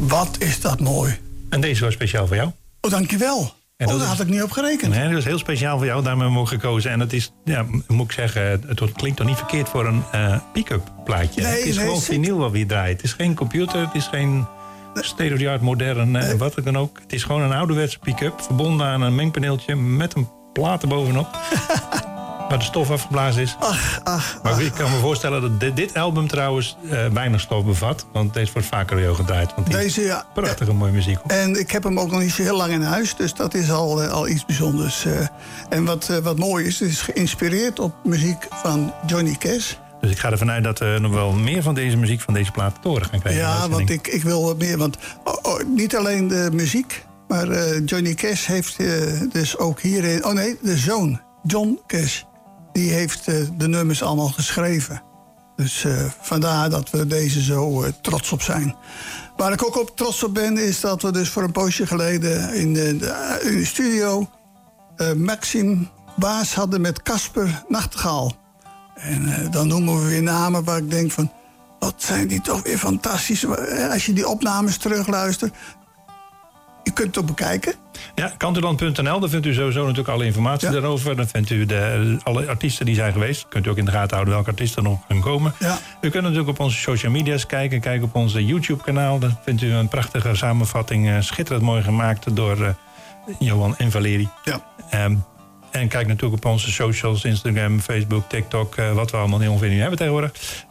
Wat is dat mooi. En deze was speciaal voor jou. Oh, dankjewel. En daar had ik niet op gerekend. Nee, dat was heel speciaal voor jou. Daarom hebben we hem ook gekozen. En het is, ja, moet ik zeggen, het klinkt toch niet verkeerd voor een pick-up plaatje. Nee, het is gewoon vinyl wat we hier draaien. Het is geen computer, het is geen state-of-the-art modern wat dan ook. Het is gewoon een ouderwetse pick-up, verbonden aan een mengpaneeltje met een plaat erbovenop. Waar de stof afgeblazen is. Maar ik kan me voorstellen dat dit album trouwens weinig stof bevat. Want deze wordt vaker door jou gedraaid. Want deze, ja. Prachtige mooie muziek. En ik heb hem ook nog niet zo heel lang in huis. Dus dat is al iets bijzonders. En wat mooi is, het is geïnspireerd op muziek van Johnny Cash. Dus ik ga ervan uit dat we nog wel meer van deze muziek, van deze plaat te horen gaan krijgen. Ja, want ik wil wat meer. Want niet alleen de muziek. Maar Johnny Cash heeft dus ook hierin... Oh nee, de zoon, John Cash. Die heeft de nummers allemaal geschreven. Dus vandaar dat we deze zo trots op zijn. Waar ik ook op trots op ben, is dat we dus voor een poosje geleden in de studio Maxime Baas hadden met Casper Nachtegaal. En dan noemen we weer namen waar ik denk van, wat zijn die toch weer fantastisch. Als je die opnames terugluistert, je kunt het ook bekijken. Ja, kanterland.nl, daar vindt u sowieso natuurlijk alle informatie daarover. Dan vindt u alle artiesten die zijn geweest. Kunt u ook in de gaten houden welke artiesten nog gaan komen. Ja. U kunt natuurlijk op onze social media's kijken. Kijk op onze YouTube-kanaal. Daar vindt u een prachtige samenvatting. Schitterend mooi gemaakt door Johan en Valerie. Ja. En kijk natuurlijk op onze socials, Instagram, Facebook, TikTok. Wat we allemaal niet ongeveer nu hebben tegenwoordig.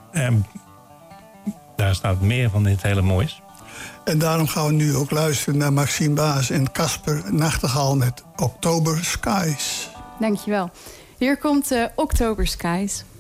Daar staat meer van dit hele moois. En daarom gaan we nu ook luisteren naar Maxime Baas en Casper Nachtegaal met October Skies. Dankjewel. Hier komt October Skies.